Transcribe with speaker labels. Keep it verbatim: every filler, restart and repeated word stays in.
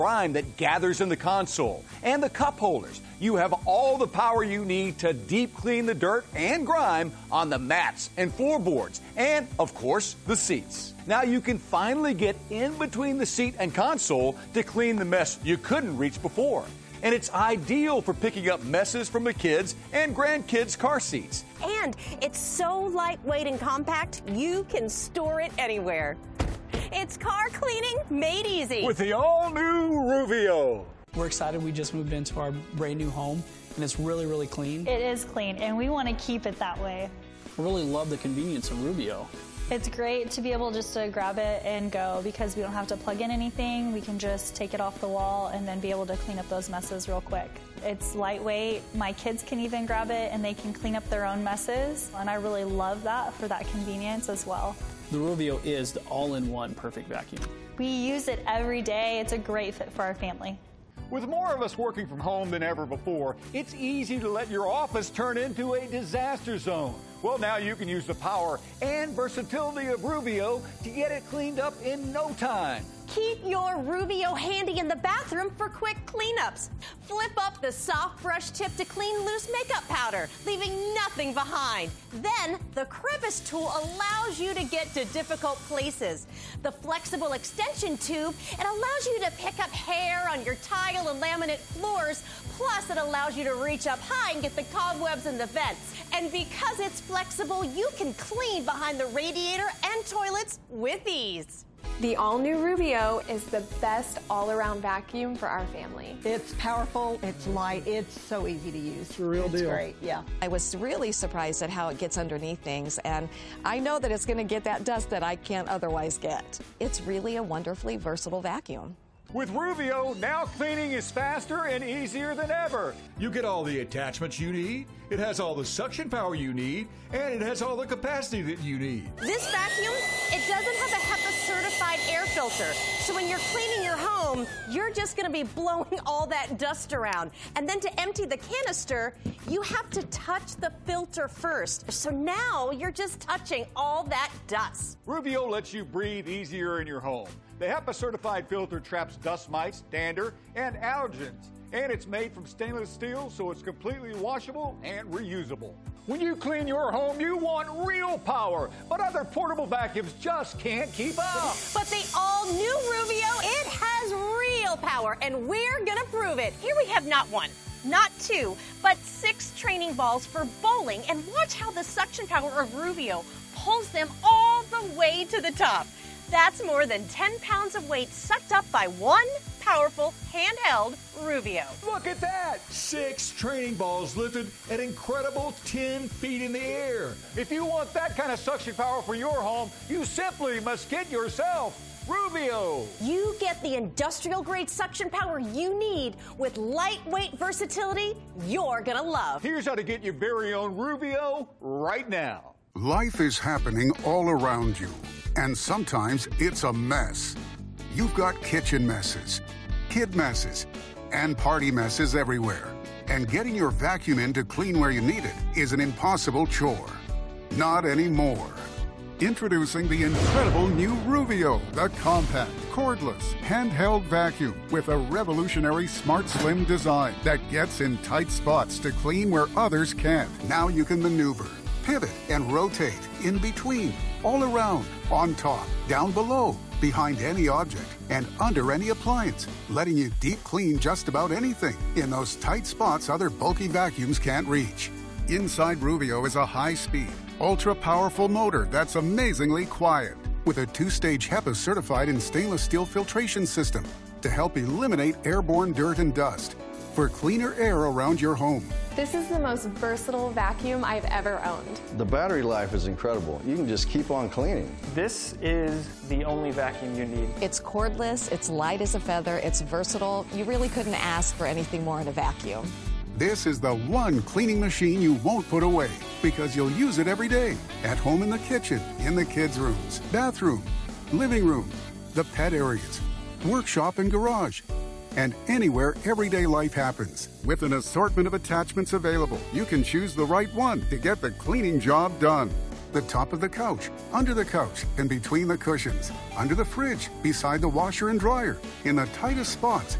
Speaker 1: grime that gathers in the console and the cup holders. You have all the power you need to deep clean the dirt and grime on the mats and floorboards and, of course, the seats. Now you can finally get in between the seat and console to clean the mess you couldn't reach before. And it's ideal for picking up messes from the kids' and grandkids' car seats.
Speaker 2: And it's so lightweight and compact, you can store it anywhere. It's car cleaning made easy.
Speaker 1: With the all-new Ruvio.
Speaker 3: We're excited. We just moved into our brand new home, and it's really, really clean.
Speaker 4: It is clean, and we want to keep it that way.
Speaker 3: We really love the convenience of Ruvio.
Speaker 4: It's great to be able just to grab it and go because we don't have to plug in anything. We can just take it off the wall and then be able to clean up those messes real quick. It's lightweight. My kids can even grab it and they can clean up their own messes. And I really love that for that convenience as well.
Speaker 3: The Ruvio is the all-in-one perfect vacuum.
Speaker 4: We use it every day. It's a great fit for our family.
Speaker 1: With more of us working from home than ever before, it's easy to let your office turn into a disaster zone. Well, now you can use the power and versatility of Ruvio to get it cleaned up in no time.
Speaker 2: Keep your Ruvio handy in the bathroom for quick cleanups. Flip up the soft brush tip to clean loose makeup powder, leaving nothing behind. Then, the crevice tool allows you to get to difficult places. The flexible extension tube, it allows you to pick up hair on your tile and laminate floors. Plus, it allows you to reach up high and get the cobwebs in the vents. And because it's flexible, you can clean behind the radiator and toilets with ease.
Speaker 5: The all-new Ruvio is the best all-around vacuum for our family.
Speaker 6: It's powerful, it's light, it's so easy to use.
Speaker 3: It's a real
Speaker 6: it's
Speaker 3: deal.
Speaker 6: Great, yeah.
Speaker 7: I was really surprised at how it gets underneath things, and I know that it's going to get that dust that I can't otherwise get. It's really a wonderfully versatile vacuum.
Speaker 1: With Ruvio, now cleaning is faster and easier than ever.
Speaker 8: You get all the attachments you need, it has all the suction power you need, and it has all the capacity that you need.
Speaker 2: This vacuum, it doesn't have a HEPA certified air filter. So when you're cleaning your home, you're just going to be blowing all that dust around. And then to empty the canister, you have to touch the filter first. So now you're just touching all that dust.
Speaker 1: Ruvio lets you breathe easier in your home. The HEPA certified filter traps dust mites, dander, and allergens. And it's made from stainless steel, so it's completely washable and reusable. When you clean your home, you want real power, but other portable vacuums just can't keep up.
Speaker 2: But the all-new Ruvio, it has real power, and we're gonna prove it. Here we have not one, not two, but six training balls for bowling, and watch how the suction power of Ruvio pulls them all the way to the top. That's more than ten pounds of weight sucked up by one powerful handheld Ruvio.
Speaker 8: Look at that! Six training balls lifted at incredible ten feet in the air.
Speaker 1: If you want that kind of suction power for your home, you simply must get yourself Ruvio.
Speaker 2: You get the industrial-grade suction power you need with lightweight versatility you're gonna love.
Speaker 1: Here's how to get your very own Ruvio right now.
Speaker 9: Life is happening all around you, and sometimes it's a mess. You've got kitchen messes, kid messes, and party messes everywhere. And getting your vacuum in to clean where you need it is an impossible chore. Not anymore. Introducing the incredible new Ruvio, the compact, cordless, handheld vacuum with a revolutionary smart slim design that gets in tight spots to clean where others can't. Now you can maneuver, pivot, and rotate in between, all around, on top, down below, behind any object, and under any appliance, letting you deep clean just about anything in those tight spots other bulky vacuums can't reach. Inside Ruvio is a high-speed, ultra-powerful motor that's amazingly quiet, with a two-stage HEPA certified and stainless steel filtration system to help eliminate airborne dirt and dust for cleaner air around your home.
Speaker 5: This is the most versatile vacuum I've ever owned.
Speaker 10: The battery life is incredible. You can just keep on cleaning.
Speaker 3: This is the only vacuum you need.
Speaker 7: It's cordless, it's light as a feather, it's versatile. You really couldn't ask for anything more in a vacuum.
Speaker 9: This is the one cleaning machine you won't put away because you'll use it every day. At home in the kitchen, in the kids' rooms, bathroom, living room, the pet areas, workshop and garage, and anywhere everyday life happens. With an assortment of attachments available, you can choose the right one to get the cleaning job done. the top of the couch, under the couch, and between the cushions, under the fridge, beside the washer and dryer, in the tightest spots,